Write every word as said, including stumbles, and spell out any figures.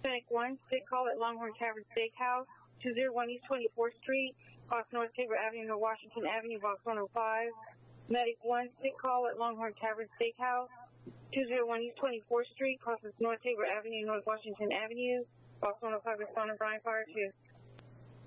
Medic one, sick call at Longhorn Tavern Steakhouse, two oh one East twenty-fourth Street, cross North Tabor Avenue, North Washington Avenue, box one oh five. Medic one, sick call at Longhorn Tavern Steakhouse, two oh one East twenty-fourth Street, crosses North Tabor Avenue, North Washington Avenue, box one oh five, respondent Brian Fire two.